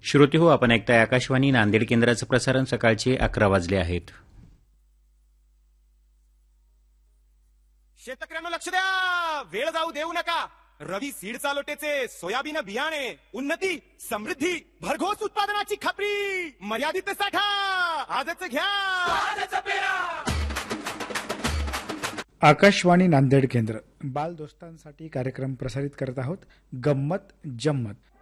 श्रोते हो, आपण ऐकताय आकाशवाणी नांदेड केंद्राचं प्रसारण. सकाळचे 11 वाजले आहेत. शेतकऱ्यांना लक्ष द्या, वेळ जाऊ देऊ नका. रवी सीड चालोटेचे सोयाबीन बियाणे, उन्नती, समृद्धी, भरघोस उत्पादनाची खात्री, मर्यादित साठा, आजच घ्या, आजच पेरा. आकाशवाणी नांदेड केंद्र बाल दोस्तांसाठी कार्यक्रम प्रसारित करत आहोत. गंमत जम्मत.